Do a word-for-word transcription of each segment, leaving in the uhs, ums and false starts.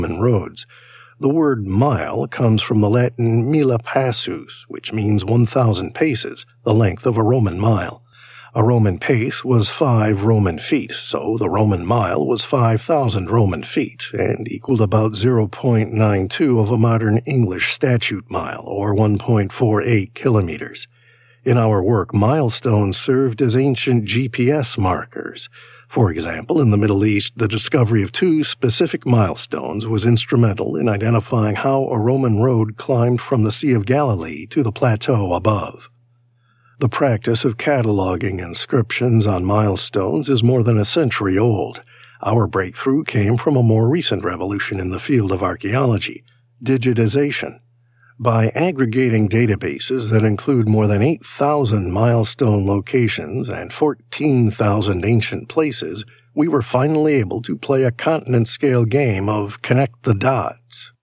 roads. The word mile comes from the Latin mila passus, which means one thousand paces, the length of a Roman mile. A Roman pace was five Roman feet, so the Roman mile was five thousand Roman feet, and equaled about zero point nine two of a modern English statute mile, or one point four eight kilometers. In our work, milestones served as ancient G P S markers. For example, in the Middle East, the discovery of two specific milestones was instrumental in identifying how a Roman road climbed from the Sea of Galilee to the plateau above. The practice of cataloging inscriptions on milestones is more than a century old. Our breakthrough came from a more recent revolution in the field of archaeology, digitization. By aggregating databases that include more than eight thousand milestone locations and fourteen thousand ancient places, we were finally able to play a continent-scale game of connect the dots.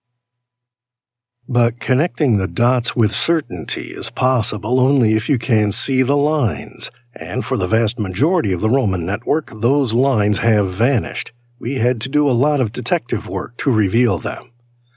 But connecting the dots with certainty is possible only if you can see the lines, and for the vast majority of the Roman network, those lines have vanished. We had to do a lot of detective work to reveal them.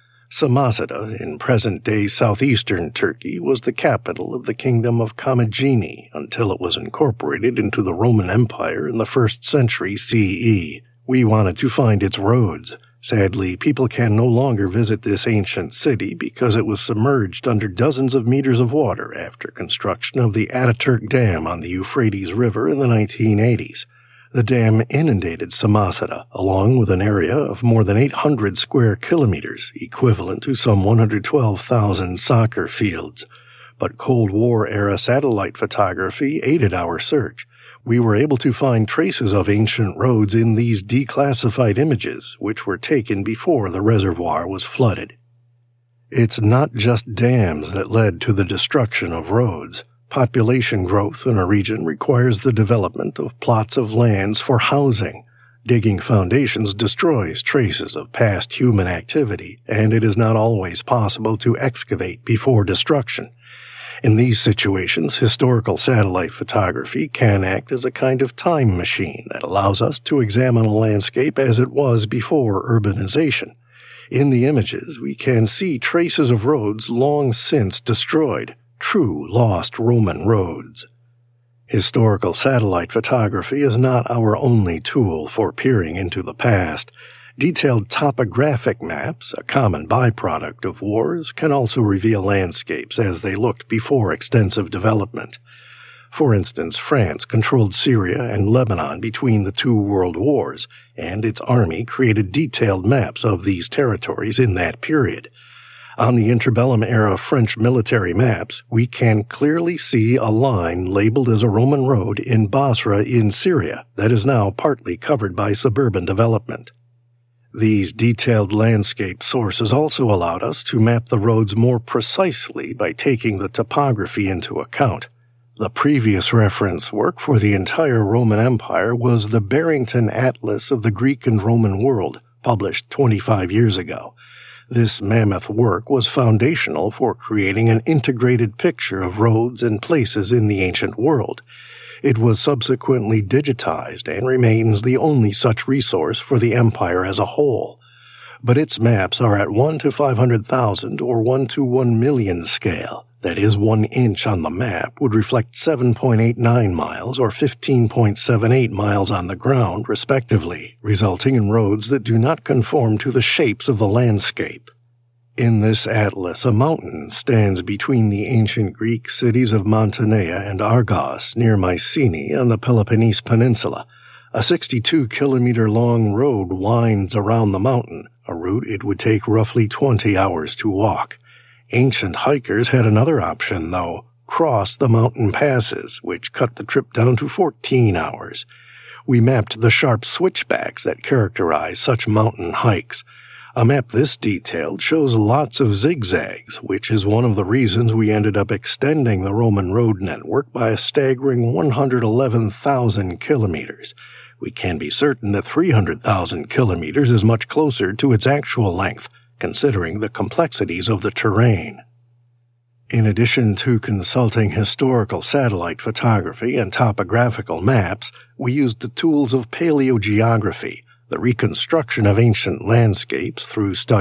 Samosata, in present-day southeastern Turkey, was the capital of the kingdom of Commagene until it was incorporated into the Roman Empire in the first century C E. We wanted to find its roads. Sadly, people can no longer visit this ancient city because it was submerged under dozens of meters of water after construction of the Ataturk Dam on the Euphrates River in the nineteen eighties. The dam inundated Samosata, along with an area of more than eight hundred square kilometers, equivalent to some one hundred twelve thousand soccer fields. But Cold War-era satellite photography aided our search. We were able to find traces of ancient roads in these declassified images, which were taken before the reservoir was flooded. It's not just dams that led to the destruction of roads. Population growth in a region requires the development of plots of lands for housing. Digging foundations destroys traces of past human activity, and it is not always possible to excavate before destruction. In these situations, historical satellite photography can act as a kind of time machine that allows us to examine a landscape as it was before urbanization. In the images, we can see traces of roads long since destroyed, true lost Roman roads. Historical satellite photography is not our only tool for peering into the past. Detailed topographic maps, a common byproduct of wars, can also reveal landscapes as they looked before extensive development. For instance, France controlled Syria and Lebanon between the two world wars, and its army created detailed maps of these territories in that period. On the interbellum-era French military maps, we can clearly see a line labeled as a Roman road in Basra in Syria that is now partly covered by suburban development. These detailed landscape sources also allowed us to map the roads more precisely by taking the topography into account. The previous reference work for the entire Roman Empire was the Barrington Atlas of the Greek and Roman World, published twenty-five years ago. This mammoth work was foundational for creating an integrated picture of roads and places in the ancient world. It was subsequently digitized and remains the only such resource for the empire as a whole. But its maps are at one to five hundred thousand or one to one million scale. That is, one inch on the map would reflect seven point eight nine miles or fifteen point seven eight miles on the ground, respectively, resulting in roads that do not conform to the shapes of the landscape. In this atlas, a mountain stands between the ancient Greek cities of Mantinea and Argos near Mycenae on the Peloponnese Peninsula. A sixty-two kilometer long road winds around the mountain, a route it would take roughly twenty hours to walk. Ancient hikers had another option, though, cross the mountain passes, which cut the trip down to fourteen hours. We mapped the sharp switchbacks that characterize such mountain hikes. A map this detailed shows lots of zigzags, which is one of the reasons we ended up extending the Roman road network by a staggering one hundred eleven thousand kilometers. We can be certain that three hundred thousand kilometers is much closer to its actual length, considering the complexities of the terrain. In addition to consulting historical satellite photography and topographical maps, we used the tools of paleogeography, The reconstruction of ancient landscapes through study